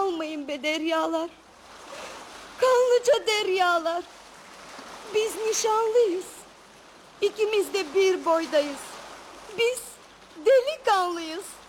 almayın be deryalar. Kanlıca deryalar. Biz nişanlıyız. İkimiz de bir boydayız. Biz delikanlıyız.